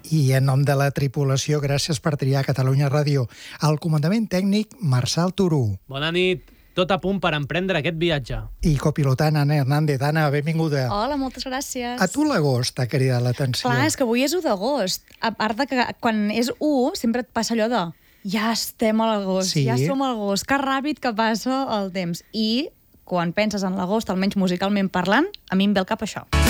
I en nom de la tripulació, gràcies per triar Catalunya Ràdio. Al comandament tècnic, Marçal Turú. Bona nit. Tot a punt per emprendre aquest viatge. I copilotant, Anna Hernández. Anna, benvinguda. Hola, moltes gràcies. A tu l'agost t'ha cridat l'atenció. Clar, és que avui és 1 d'agost. A part de que quan és 1, sempre et passa allò de ja estem a l'agost, Sí. ja som a l'agost, que ràpid que passa el temps. I quan penses en l'agost, almenys musicalment parlant, a mi em ve al cap això.